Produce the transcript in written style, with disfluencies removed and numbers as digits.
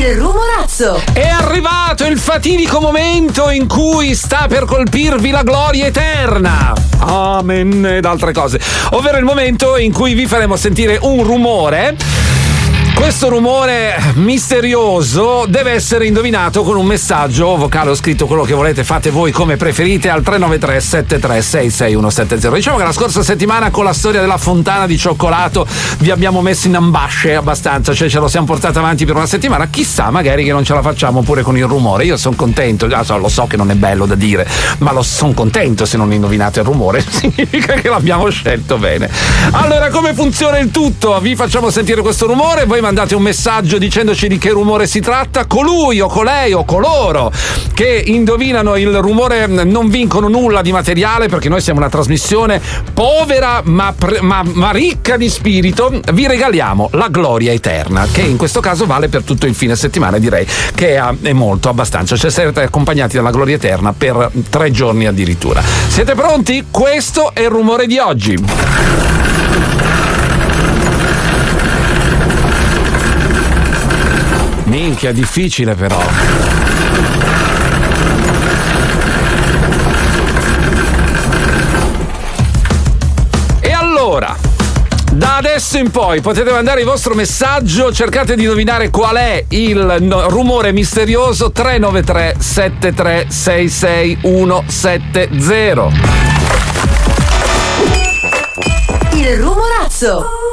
Il rumorazzo. È arrivato il fatidico momento in cui sta per colpirvi la gloria eterna. Amen ed altre cose. Ovvero il momento in cui vi faremo sentire un rumore. Questo rumore misterioso deve essere indovinato con un messaggio vocale o scritto, quello che volete, fate voi come preferite, al 393 73 66170. Diciamo che la scorsa settimana con la storia della fontana di cioccolato vi abbiamo messo in ambasce abbastanza, cioè ce lo siamo portato avanti per una settimana, chissà magari che non ce la facciamo pure con il rumore. Io sono contento, lo so che non è bello da dire, ma sono contento se non indovinate il rumore, significa che l'abbiamo scelto bene. Allora, come funziona il tutto? Vi facciamo sentire questo rumore, voi mandate un messaggio dicendoci di che rumore si tratta. Colui o colei o coloro che indovinano il rumore non vincono nulla di materiale, perché noi siamo una trasmissione povera ma ricca di spirito. Vi regaliamo la gloria eterna, che in questo caso vale per tutto il fine settimana, direi che è molto, abbastanza, cioè sarete accompagnati dalla gloria eterna per 3 giorni addirittura. Siete pronti? Questo è il rumore di oggi. Minchia, difficile però. E allora, da adesso in poi potete mandare il vostro messaggio, cercate di indovinare qual è il rumore misterioso. 393 73 66170. Il rumorazzo.